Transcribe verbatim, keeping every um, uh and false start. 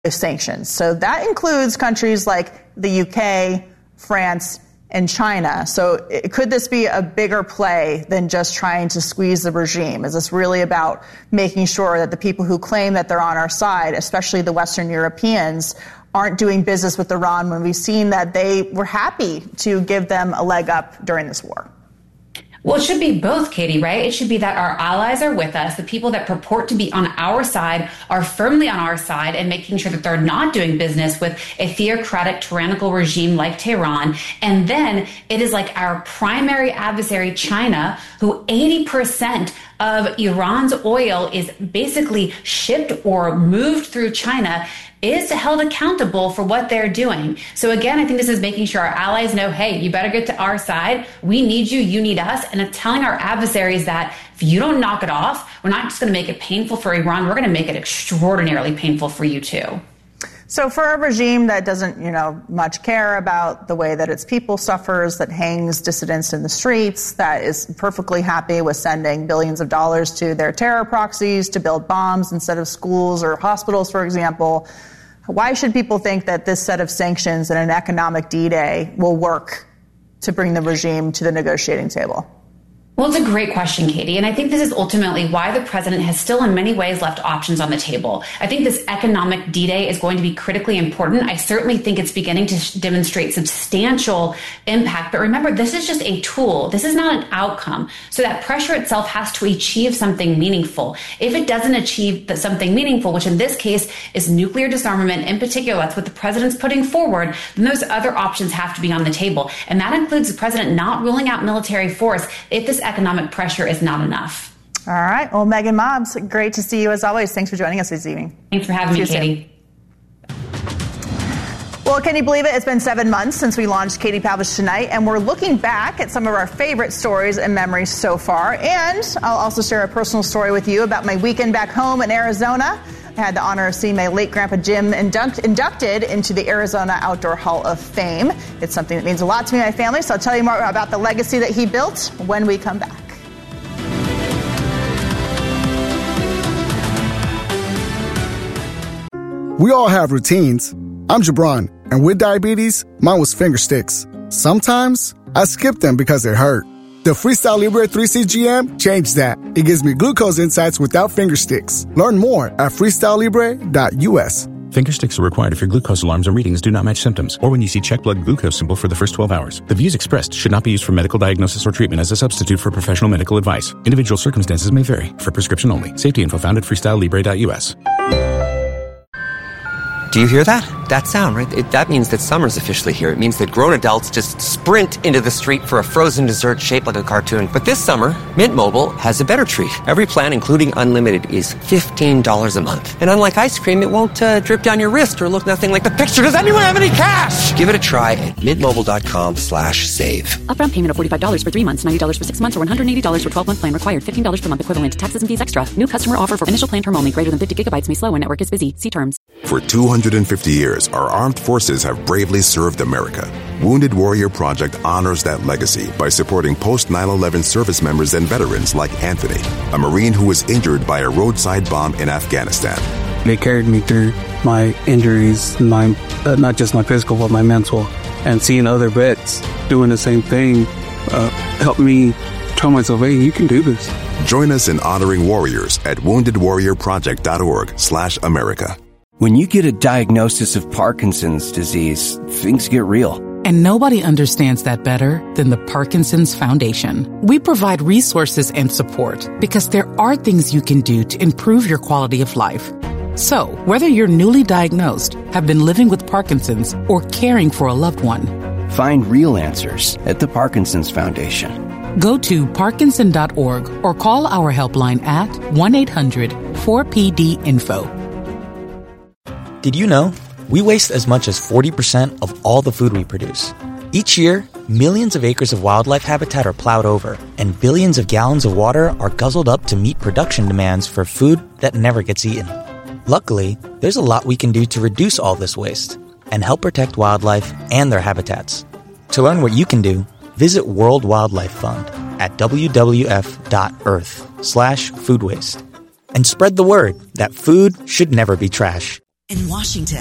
sanctions. So that includes countries like the U K, France, and China. So it, could this be a bigger play than just trying to squeeze the regime? Is this really about making sure that the people who claim that they're on our side, especially the Western Europeans, aren't doing business with Iran when we've seen that they were happy to give them a leg up during this war? Well, it should be both, Katie, right? It should be that our allies are with us. The people that purport to be on our side are firmly on our side and making sure that they're not doing business with a theocratic, tyrannical regime like Tehran. And then it is like our primary adversary, China, who eighty percent of Iran's oil is basically shipped or moved through China, is held accountable for what they're doing. So again, I think this is making sure our allies know, hey, you better get to our side. We need you, you need us. And it's telling our adversaries that if you don't knock it off, we're not just going to make it painful for Iran, we're going to make it extraordinarily painful for you too. So for a regime that doesn't, you know, much care about the way that its people suffers, that hangs dissidents in the streets, that is perfectly happy with sending billions of dollars to their terror proxies to build bombs instead of schools or hospitals, for example, why should people think that this set of sanctions and an economic D-Day will work to bring the regime to the negotiating table? Well, it's a great question, Katie. And I think this is ultimately why the president has still in many ways left options on the table. I think this economic D-Day is going to be critically important. I certainly think it's beginning to demonstrate substantial impact. But remember, this is just a tool. This is not an outcome. So that pressure itself has to achieve something meaningful. If it doesn't achieve something meaningful, which in this case is nuclear disarmament in particular, that's what the president's putting forward, then those other options have to be on the table. And that includes the president not ruling out military force if this economic pressure is not enough. All right. Well, Megan Mobbs, great to see you as always. Thanks for joining us this evening. Thanks for having me, Katie. Well, can you believe it? It's been seven months since we launched Katie Pavlich Tonight, and we're looking back at some of our favorite stories and memories so far. And I'll also share a personal story with you about my weekend back home in Arizona. I had the honor of seeing my late grandpa Jim induct, inducted into the Arizona Outdoor Hall of Fame. It's something that means a lot to me and my family, so I'll tell you more about the legacy that he built when we come back. We all have routines. I'm Jabron, and with diabetes, mine was finger sticks. Sometimes I skip them because they hurt. The Freestyle Libre three C G M changed that. It gives me glucose insights without finger sticks. Learn more at freestyle libre dot u s. Finger sticks are required if your glucose alarms or readings do not match symptoms, or when you see check blood glucose symbol for the first twelve hours. The views expressed should not be used for medical diagnosis or treatment as a substitute for professional medical advice. Individual circumstances may vary. For prescription only. Safety info found at freestyle libre dot u s. Do you hear that? That sound, right? It, that means that summer's officially here. It means that grown adults just sprint into the street for a frozen dessert shaped like a cartoon. But this summer, Mint Mobile has a better treat. Every plan, including unlimited, is fifteen dollars a month. And unlike ice cream, it won't uh, drip down your wrist or look nothing like the picture. Does anyone have any cash? Give it a try at mintmobile.com slash save. Upfront payment of forty-five dollars for three months, ninety dollars for six months, or one hundred eighty dollars for twelve-month plan required. fifteen dollars per month equivalent to taxes and fees extra. New customer offer for initial plan term only. Greater than fifty gigabytes may slow when network is busy. See terms. For two hundred fifty years, our armed forces have bravely served America. Wounded Warrior Project honors that legacy by supporting post nine eleven service members and veterans like Anthony, a Marine who was injured by a roadside bomb in Afghanistan. They carried me through my injuries, my uh, not just my physical, but my mental. And seeing other vets doing the same thing uh, helped me tell myself, hey, you can do this. Join us in honoring warriors at wounded warrior project dot org slash America. When you get a diagnosis of Parkinson's disease, things get real. And nobody understands that better than the Parkinson's Foundation. We provide resources and support because there are things you can do to improve your quality of life. So, whether you're newly diagnosed, have been living with Parkinson's, or caring for a loved one, find real answers at the Parkinson's Foundation. Go to parkinson dot org or call our helpline at one eight hundred four P D info. Did you know? We waste as much as forty percent of all the food we produce. Each year, millions of acres of wildlife habitat are plowed over, and billions of gallons of water are guzzled up to meet production demands for food that never gets eaten. Luckily, there's a lot we can do to reduce all this waste and help protect wildlife and their habitats. To learn what you can do, visit World Wildlife Fund at w w f dot earth slash food waste and spread the word that food should never be trash. in Washington.